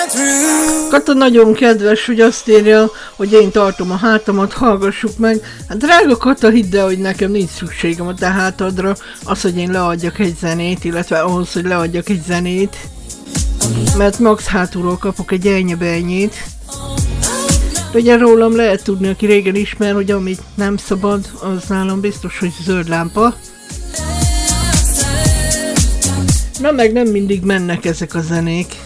Kata nagyon kedves, hogy azt írja, hogy én tartom a hátamat, hallgassuk meg. Hát drága Kata, hidd el, hogy nekem nincs szükségem a te hátadra, az, hogy én leadjak egy zenét, illetve ahhoz, hogy leadjak egy zenét, mert max hátulról kapok egy elnyebelnyét. De ugye rólam lehet tudni, aki régen ismer, hogy amit nem szabad, az nálam biztos, hogy zöld lámpa. Na meg nem mindig mennek ezek a zenék.